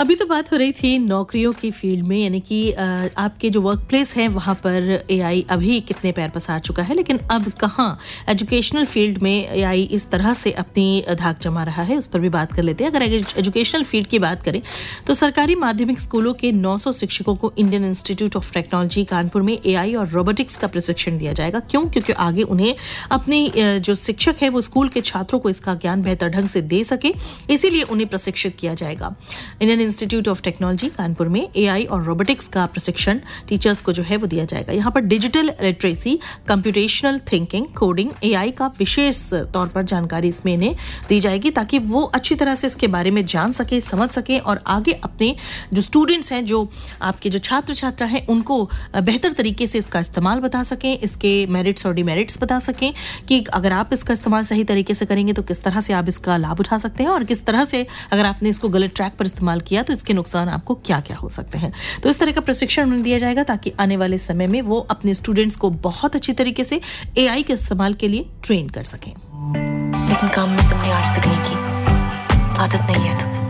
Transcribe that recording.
अभी तो बात हो रही थी नौकरियों की फील्ड में, यानी कि आपके जो वर्क प्लेस है वहाँ पर एआई अभी कितने पैर पसार चुका है, लेकिन अब कहाँ एजुकेशनल फील्ड में एआई इस तरह से अपनी धाक जमा रहा है, उस पर भी बात कर लेते हैं। अगर एजुकेशनल फील्ड की बात करें तो सरकारी माध्यमिक स्कूलों के 900 शिक्षकों को Indian institute of technology Kanpur में एआई और रोबोटिक्स का प्रशिक्षण दिया जाएगा। क्यों? क्योंकि आगे उन्हें अपनी जो शिक्षक है वो स्कूल के छात्रों को इसका ज्ञान बेहतर ढंग से दे सके, इसीलिए उन्हें प्रशिक्षित किया जाएगा। Indian institute of technology Kanpur में एआई और रोबोटिक्स का प्रशिक्षण टीचर्स को जो है वो दिया जाएगा। यहाँ पर digital literacy, computational thinking, coding, AI का विशेष तौर पर जानकारी इसमें इन्हें दी जाएगी ताकि वो अच्छी तरह से इसके बारे में जान सके, समझ सके और आगे अपने जो स्टूडेंट्स हैं, जो आपके जो छात्र छात्रा हैं, उनको बेहतर तरीके से इसका इस्तेमाल बता सकें, इसके मेरिट्स और डिमेरिट्स बता सकें कि अगर आप इसका इस्तेमाल सही तरीके से करेंगे तो किस तरह से आप इसका लाभ उठा सकते हैं और किस तरह से अगर आपने इसको गलत ट्रैक पर इस्तेमाल किया तो इसके नुकसान आपको क्या क्या हो सकते हैं। तो इस तरह का प्रशिक्षण उन्हें दिया जाएगा ताकि आने वाले समय में वो अपने स्टूडेंट्स को बहुत अच्छी तरीके से एआई के इस्तेमाल के लिए ट्रेन कर सकें। लेकिन काम में तुमने आज तक नहीं की, आदत नहीं है तुम्हें।